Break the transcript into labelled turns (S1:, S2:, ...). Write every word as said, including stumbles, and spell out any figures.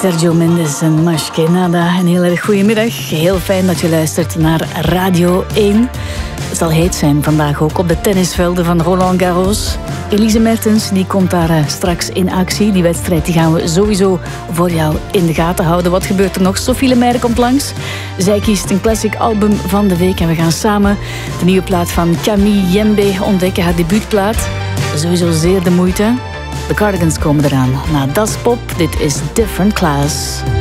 S1: Sergio Mendes en Más que Nada. Een heel erg goedemiddag. Heel fijn dat je luistert naar Radio één. Het zal heet zijn vandaag ook op de tennisvelden van Roland Garros. Elise Mertens die komt daar uh, straks in actie. Die wedstrijd die gaan we sowieso voor jou in de gaten houden. Wat gebeurt er nog? Sophie Lemaire komt langs. Zij kiest een classic album van de week. En we gaan samen de nieuwe plaat van Camille Yembe ontdekken. Haar debuutplaat. Sowieso zeer de moeite. De Cardigans komen eraan. Na Das Pop, dit is Different Class.